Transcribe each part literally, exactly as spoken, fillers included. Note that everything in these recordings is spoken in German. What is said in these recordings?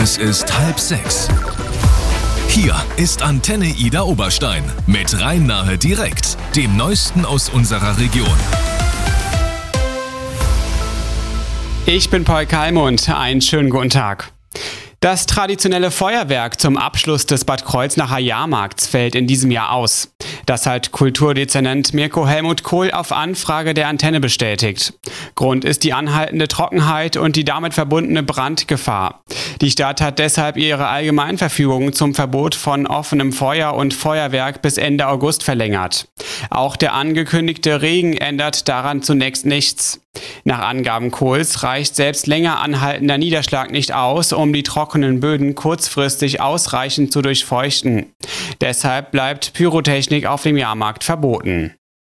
Es ist halb sechs. Hier ist Antenne Ida Oberstein mit Rhein-Nahe direkt, dem Neuesten aus unserer Region. Ich bin Paul Kalmund, einen schönen guten Tag. Das traditionelle Feuerwerk zum Abschluss des Bad Kreuznacher Jahrmarkts fällt in diesem Jahr aus. Das hat Kulturdezernent Mirko Helmut Kohl auf Anfrage der Antenne bestätigt. Grund ist die anhaltende Trockenheit und die damit verbundene Brandgefahr. Die Stadt hat deshalb ihre Allgemeinverfügung zum Verbot von offenem Feuer und Feuerwerk bis Ende August verlängert. Auch der angekündigte Regen ändert daran zunächst nichts. Nach Angaben Kohls reicht selbst länger anhaltender Niederschlag nicht aus, um die trockenen Böden kurzfristig ausreichend zu durchfeuchten. Deshalb bleibt Pyrotechnik auf dem Jahrmarkt verboten.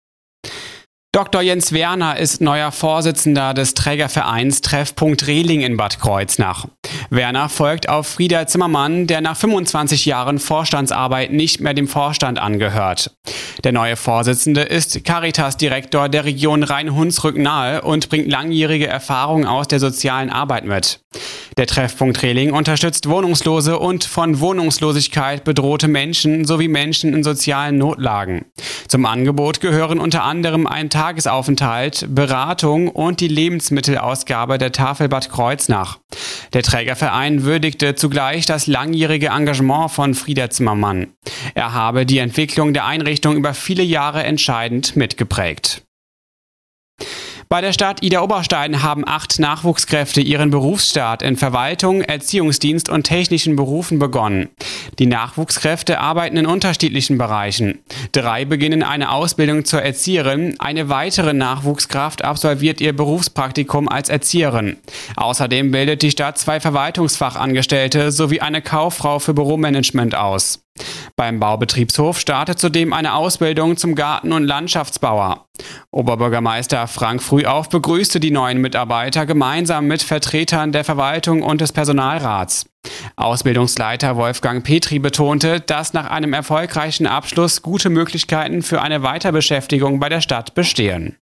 Doktor Jens Werner ist neuer Vorsitzender des Trägervereins Treffpunkt Rehling in Bad Kreuznach. Werner folgt auf Frieder Zimmermann, der nach fünfundzwanzig Jahren Vorstandsarbeit nicht mehr dem Vorstand angehört. Der neue Vorsitzende ist Caritas-Direktor der Region Rhein-Hunsrück-Nahe und bringt langjährige Erfahrung aus der sozialen Arbeit mit. Der Treffpunkt Rehling unterstützt Wohnungslose und von Wohnungslosigkeit bedrohte Menschen sowie Menschen in sozialen Notlagen. Zum Angebot gehören unter anderem ein Tagesaufenthalt, Beratung und die Lebensmittelausgabe der Tafel Bad Kreuznach. Der Trägerverein würdigte zugleich das langjährige Engagement von Frieder Zimmermann. Er habe die Entwicklung der Einrichtung über viele Jahre entscheidend mitgeprägt. Bei der Stadt Ida Oberstein haben acht Nachwuchskräfte ihren Berufsstart in Verwaltung, Erziehungsdienst und technischen Berufen begonnen. Die Nachwuchskräfte arbeiten in unterschiedlichen Bereichen. Drei beginnen eine Ausbildung zur Erzieherin, eine weitere Nachwuchskraft absolviert ihr Berufspraktikum als Erzieherin. Außerdem bildet die Stadt zwei Verwaltungsfachangestellte sowie eine Kauffrau für Büromanagement aus. Beim Baubetriebshof startet zudem eine Ausbildung zum Garten- und Landschaftsbauer. Oberbürgermeister Frank Frühauf begrüßte die neuen Mitarbeiter gemeinsam mit Vertretern der Verwaltung und des Personalrats. Ausbildungsleiter Wolfgang Petri betonte, dass nach einem erfolgreichen Abschluss gute Möglichkeiten für eine Weiterbeschäftigung bei der Stadt bestehen.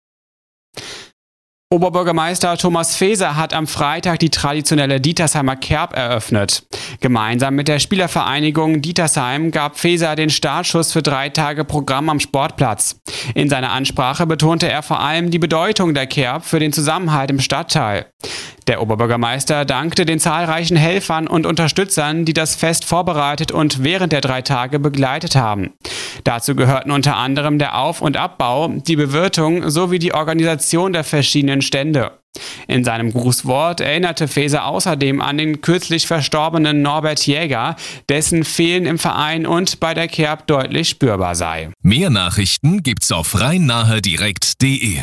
Oberbürgermeister Thomas Faeser hat am Freitag die traditionelle Dietersheimer Kerb eröffnet. Gemeinsam mit der Spielervereinigung Dietersheim gab Faeser den Startschuss für drei Tage Programm am Sportplatz. In seiner Ansprache betonte er vor allem die Bedeutung der Kerb für den Zusammenhalt im Stadtteil. Der Oberbürgermeister dankte den zahlreichen Helfern und Unterstützern, die das Fest vorbereitet und während der drei Tage begleitet haben. Dazu gehörten unter anderem der Auf- und Abbau, die Bewirtung sowie die Organisation der verschiedenen Stände. In seinem Grußwort erinnerte Faeser außerdem an den kürzlich verstorbenen Norbert Jäger, dessen Fehlen im Verein und bei der Kerb deutlich spürbar sei. Mehr Nachrichten gibt's auf rhein-nahe direkt punkt de.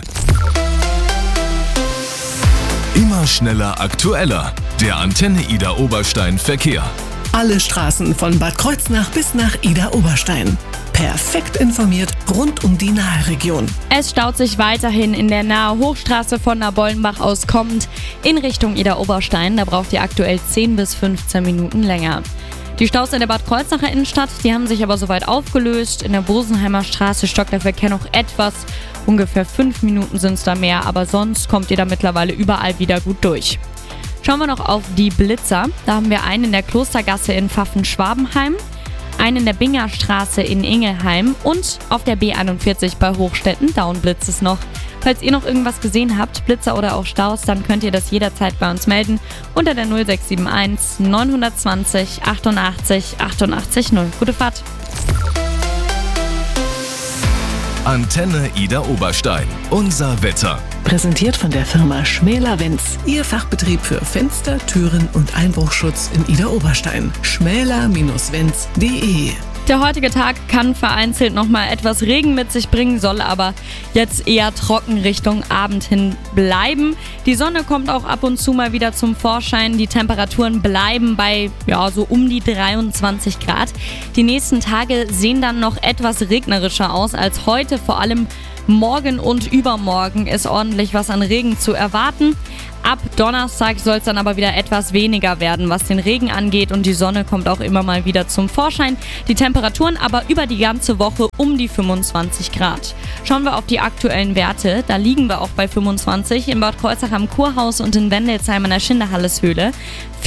Immer schneller, aktueller. Der Antenne Ida Oberstein Verkehr. Alle Straßen von Bad Kreuznach bis nach Ida Oberstein. Perfekt informiert rund um die Nahe-Region. Es staut sich weiterhin in der Nahe Hochstraße von Nabollenbach aus kommend in Richtung Ida Oberstein. Da braucht ihr aktuell zehn bis fünfzehn Minuten länger. Die Staus in der Bad Kreuznacher Innenstadt, die haben sich aber soweit aufgelöst. In der Bosenheimer Straße stockt der Verkehr noch etwas. Ungefähr fünf Minuten sind es da mehr, aber sonst kommt ihr da mittlerweile überall wieder gut durch. Schauen wir noch auf die Blitzer. Da haben wir einen in der Klostergasse in Pfaffen-Schwabenheim, einen in der Bingerstraße in Ingelheim und auf der B einundvierzig bei Hochstetten. Da blitzt es noch. Falls ihr noch irgendwas gesehen habt, Blitzer oder auch Staus, dann könnt ihr das jederzeit bei uns melden unter der null sechs sieben eins neun zwei null achtundachtzig achtundachtzig null. Gute Fahrt! Antenne Ida Oberstein. Unser Wetter. Präsentiert von der Firma Schmäler-Wenz. Ihr Fachbetrieb für Fenster, Türen und Einbruchschutz in Ida Oberstein. schmäler Bindestrich wenz punkt de. Der heutige Tag kann vereinzelt nochmal etwas Regen mit sich bringen, soll aber jetzt eher trocken Richtung Abend hin bleiben. Die Sonne kommt auch ab und zu mal wieder zum Vorschein. Die Temperaturen bleiben bei ja, so um die dreiundzwanzig Grad. Die nächsten Tage sehen dann noch etwas regnerischer aus als heute. Vor allem morgen und übermorgen ist ordentlich was an Regen zu erwarten. Ab Donnerstag soll es dann aber wieder etwas weniger werden, was den Regen angeht, und die Sonne kommt auch immer mal wieder zum Vorschein. Die Temperaturen aber über die ganze Woche um die fünfundzwanzig Grad. Schauen wir auf die aktuellen Werte, da liegen wir auch bei fünfundzwanzig in Bad Kreuznach am Kurhaus und in Wendelsheim an der Schinderhalleshöhle.